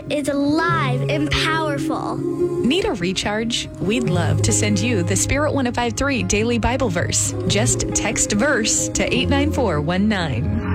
Word is alive and powerful. Need a recharge? We'd love to send you the Spirit 1053 Daily Bible Verse. Just text verse to 89419.